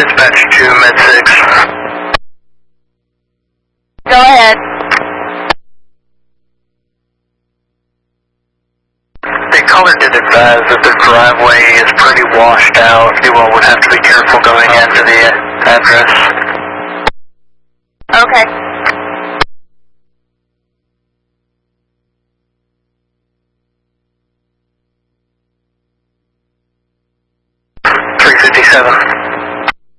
Dispatch to Med 6. Go ahead. The caller did advise that the driveway is pretty washed out. You all would have to be careful going into the address. Okay. .357.